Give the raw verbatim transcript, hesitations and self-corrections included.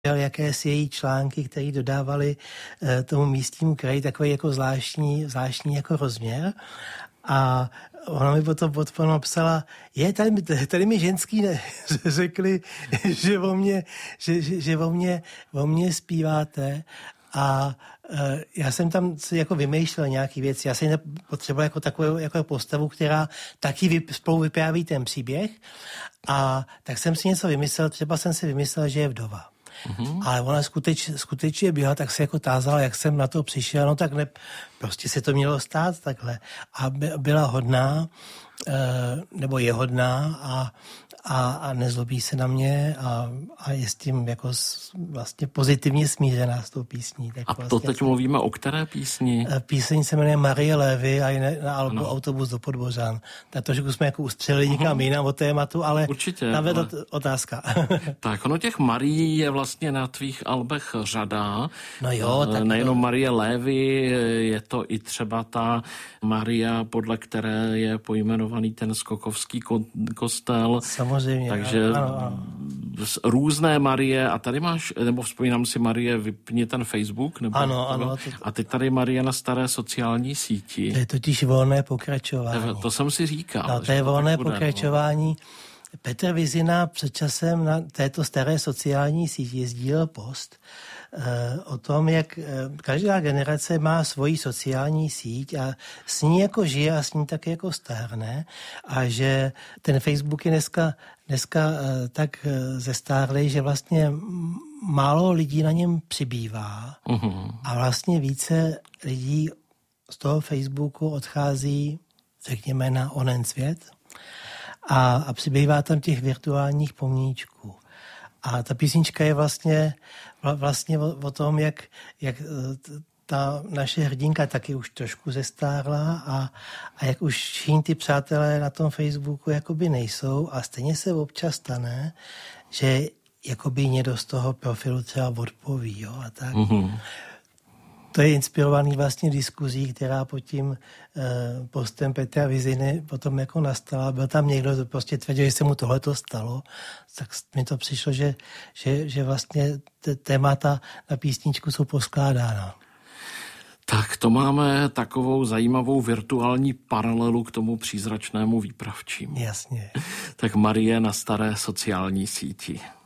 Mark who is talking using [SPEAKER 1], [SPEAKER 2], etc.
[SPEAKER 1] jakési její články, které dodávaly e, tomu místnímu kraji takový jako zvláštní, zvláštní jako rozměr. A ona mi potom potom psala, je, tady, tady mi ženský ne, řekli, že o mě, že, že, že o mě, o mě zpíváte. A e, já jsem tam si jako vymýšlel nějaký věci. Já jsem potřeboval jako takovou jako postavu, která taky vy, spolu vypráví ten příběh. A tak jsem si něco vymyslel, třeba jsem si vymyslel, že je vdova. Mm-hmm. Ale ona skuteč, skutečně byla, tak se jako tázala, jak jsem na to přišel, no tak ne, prostě se to mělo stát takhle. A by, byla hodná, e, nebo je hodná a, a, a nezlobí se na mě a, a je s tím jako s, vlastně pozitivně smířená s tou písní. Tak
[SPEAKER 2] a
[SPEAKER 1] vlastně
[SPEAKER 2] to teď mluvíme o které písni?
[SPEAKER 1] Píseň se jmenuje Marie Lévy a je na albu Autobus do Podbořan. Tak trošku jsme jako ustřelili někam jinam o tématu, ale
[SPEAKER 2] určitě,
[SPEAKER 1] tam je
[SPEAKER 2] ale...
[SPEAKER 1] otázka.
[SPEAKER 2] Tak, ono těch Marií je vlastně na tvých albech řada.
[SPEAKER 1] No jo, tak
[SPEAKER 2] nejenom
[SPEAKER 1] to...
[SPEAKER 2] Marie Lévy, je to i třeba ta Maria, podle které je pojmenovaný ten skokovský kostel.
[SPEAKER 1] Samozřejmě.
[SPEAKER 2] Takže
[SPEAKER 1] ano, ano.
[SPEAKER 2] Různé Marie, a tady máš, nebo vzpomínám si, Marie, vypni ten Facebook. Nebo
[SPEAKER 1] ano, ano. To...
[SPEAKER 2] A teď tady Marie na staré sociální síti.
[SPEAKER 1] To je totiž volné pokračování.
[SPEAKER 2] To jsem si říkal.
[SPEAKER 1] No, to je volné to pokračování. Petr Vizina před časem na této staré sociální síti sdílel post e, o tom, jak e, každá generace má svoji sociální síť a s ní jako žije a s ní tak jako stárne a že ten Facebook je dneska, dneska e, tak e, zestárlej, že vlastně málo lidí na něm přibývá uhum. A vlastně více lidí z toho Facebooku odchází, řekněme, na onen svět. A, a přibývá tam těch virtuálních pomníčků. A ta písnička je vlastně, vlastně o, o tom, jak, jak ta naše hrdinka taky už trošku zestárla a, a jak už všichni ty přátelé na tom Facebooku jakoby nejsou a stejně se občas stane, že jakoby někdo z toho profilu třeba odpoví, jo, a tak. Mm-hmm. To je inspirovaný vlastně diskuzí, která pod tím eh, postem Petra Viziny potom jako nastala. Byl tam někdo, kdo prostě tvrdil, že se mu tohleto stalo. Tak mi to přišlo, že, že, že vlastně t- témata na písničku jsou poskládána.
[SPEAKER 2] Tak to máme takovou zajímavou virtuální paralelu k tomu přízračnému výpravčímu.
[SPEAKER 1] Jasně.
[SPEAKER 2] Tak Marie na staré sociální síti.